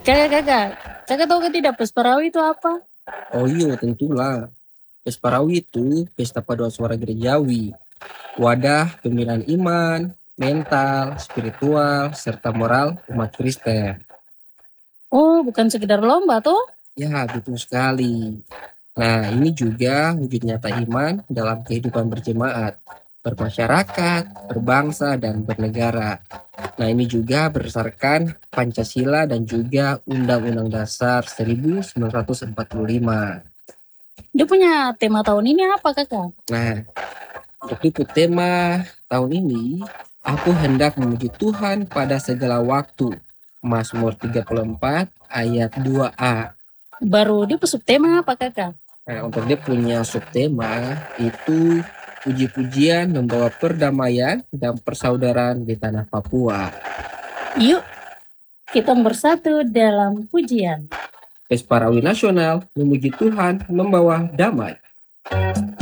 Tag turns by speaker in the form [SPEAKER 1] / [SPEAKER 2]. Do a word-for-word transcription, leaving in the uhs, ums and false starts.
[SPEAKER 1] Kakak, kakak, kakak tahu kan tidak Pesparawi itu apa?
[SPEAKER 2] Oh iya, tentulah. Pesparawi itu pesta paduan suara gerejawi, wadah pembinaan iman, mental, spiritual, serta moral umat Kristen.
[SPEAKER 1] Oh, bukan sekedar lomba toh?
[SPEAKER 2] Ya, betul sekali. Nah, ini juga wujud nyata iman dalam kehidupan berjemaat, bermasyarakat, berbangsa, dan bernegara. Nah, ini juga berdasarkan Pancasila dan juga Undang-Undang Dasar seribu sembilan ratus empat puluh lima.
[SPEAKER 1] Dia punya tema tahun ini apa kakak?
[SPEAKER 2] Nah, untuk itu tema tahun ini, aku hendak memuji Tuhan pada segala waktu. Mazmur tiga puluh empat ayat dua a.
[SPEAKER 1] Baru dia pesuk tema apa kakak?
[SPEAKER 2] Nah, untuk dia punya subtema itu puji-pujian membawa perdamaian dan persaudaraan di tanah Papua.
[SPEAKER 1] Yuk, kita bersatu dalam pujian.
[SPEAKER 2] Pesparawi Nasional memuji Tuhan membawa damai.